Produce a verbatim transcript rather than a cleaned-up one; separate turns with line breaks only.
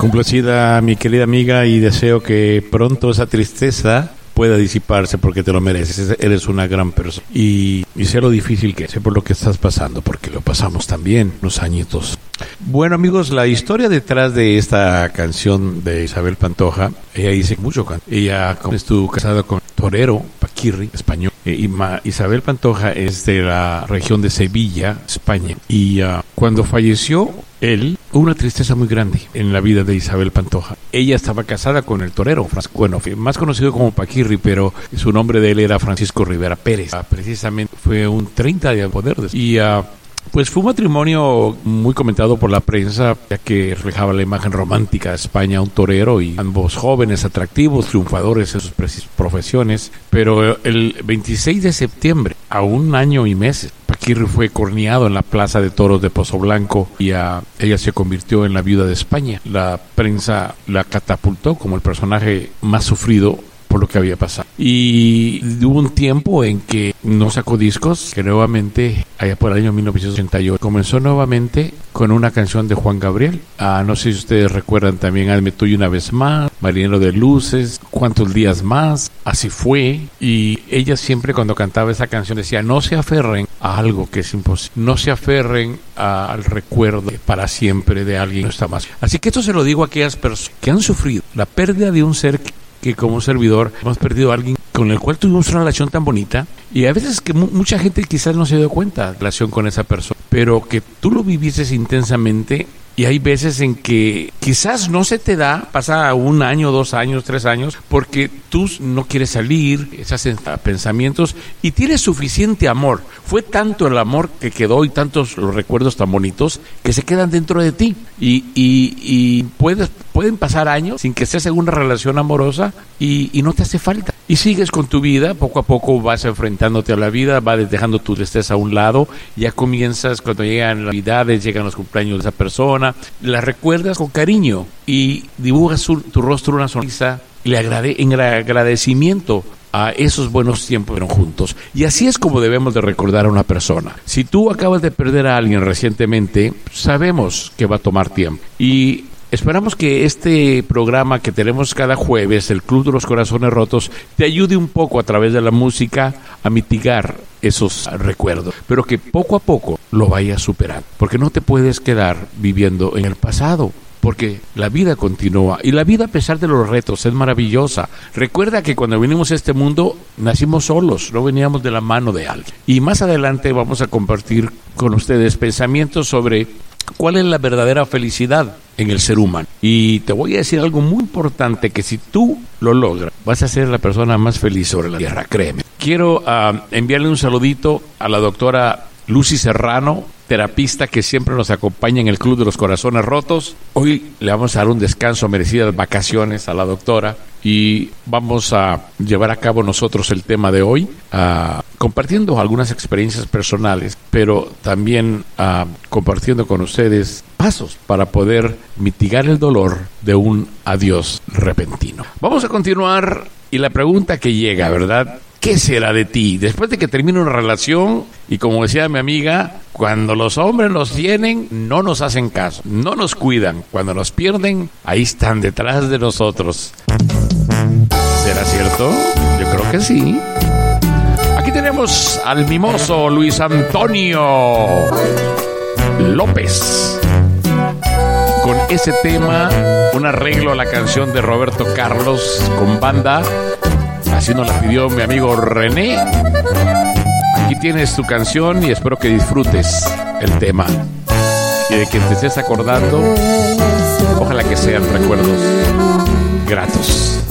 Complacida, mi querida amiga, y deseo que pronto esa tristeza pueda disiparse porque te lo mereces. Eres una gran persona. Y, y sé lo difícil que es, sé por lo que estás pasando, porque lo pasamos también unos añitos. Bueno, amigos, la historia detrás de esta canción de Isabel Pantoja, ella dice mucho. Ella estuvo casada con torero Paquirri, español. Y Ma, Isabel Pantoja es de la región de Sevilla, España. Y uh, cuando falleció él, hubo una tristeza muy grande en la vida de Isabel Pantoja. Ella estaba casada con el torero, bueno, más conocido como Paquirri, pero su nombre de él era Francisco Rivera Pérez. Uh, precisamente fue un treinta de poder. Y uh, pues fue un matrimonio muy comentado por la prensa, ya que reflejaba la imagen romántica de España, un torero, y ambos jóvenes, atractivos, triunfadores en sus profesiones. Pero el veintiséis de septiembre, a un año y meses, Paquirri fue corneado en la Plaza de Toros de Pozoblanco y a, ella se convirtió en la viuda de España. La prensa la catapultó como el personaje más sufrido por lo que había pasado. Y hubo un tiempo en que no sacó discos, que nuevamente, allá por el año mil novecientos ochenta y ocho, comenzó nuevamente con una canción de Juan Gabriel. Ah, no sé si ustedes recuerdan también Hazme tuyo una vez más, Marinero de luces, Cuántos días más, Así fue. Y ella siempre cuando cantaba esa canción decía, no se aferren a algo que es imposible, no se aferren a, al recuerdo para siempre de alguien que no está más. Así que esto se lo digo a aquellas personas que han sufrido la pérdida de un ser que que como servidor hemos perdido a alguien con el cual tuvimos una relación tan bonita, y a veces que mu- mucha gente quizás no se dio cuenta de la relación con esa persona, pero que tú lo viviste intensamente. Y hay veces en que quizás no se te da, pasa un año, dos años, tres años, porque tú no quieres salir, esos pensamientos, y tienes suficiente amor. Fue tanto el amor que quedó y tantos los recuerdos tan bonitos que se quedan dentro de ti. Y, y, y puedes, pueden pasar años sin que estés en una relación amorosa y, y no te hace falta. Y sigues con tu vida, poco a poco vas enfrentándote a la vida, vas dejando tu tristeza a un lado, ya comienzas cuando llegan las navidades, llegan los cumpleaños de esa persona, la recuerdas con cariño y dibujas su, tu rostro una sonrisa y le agrade, en agradecimiento a esos buenos tiempos que fueron juntos. Y así es como debemos de recordar a una persona. Si tú acabas de perder a alguien recientemente, sabemos que va a tomar tiempo. Y esperamos que este programa que tenemos cada jueves, el Club de los Corazones Rotos, te ayude un poco a través de la música a mitigar esos recuerdos, pero que poco a poco lo vayas superando, porque no te puedes quedar viviendo en el pasado, porque la vida continúa, y la vida, a pesar de los retos, es maravillosa. Recuerda que cuando vinimos a este mundo nacimos solos, no veníamos de la mano de alguien. Y más adelante vamos a compartir con ustedes pensamientos sobre cuál es la verdadera felicidad en el ser humano. Y te voy a decir algo muy importante, que si tú lo logras, vas a ser la persona más feliz sobre la tierra, créeme. Quiero uh, enviarle un saludito a la doctora Lucy Serrano, terapista que siempre nos acompaña en el Club de los Corazones Rotos. Hoy le vamos a dar un descanso, merecidas vacaciones a la doctora, y vamos a llevar a cabo nosotros el tema de hoy, uh, compartiendo algunas experiencias personales, pero también uh, compartiendo con ustedes pasos para poder mitigar el dolor de un adiós repentino. Vamos a continuar, y la pregunta que llega, ¿verdad? ¿Qué será de ti después de que termine una relación? Y como decía mi amiga, cuando los hombres nos tienen, no nos hacen caso, no nos cuidan. Cuando nos pierden, ahí están detrás de nosotros. ¿Será cierto? Yo creo que sí. Aquí tenemos al mimoso Luis Antonio López con ese tema, un arreglo a la canción de Roberto Carlos con banda. Así nos la pidió mi amigo René. Aquí tienes tu canción y espero que disfrutes el tema. Y de quien te estés acordando, ojalá que sean recuerdos gratos.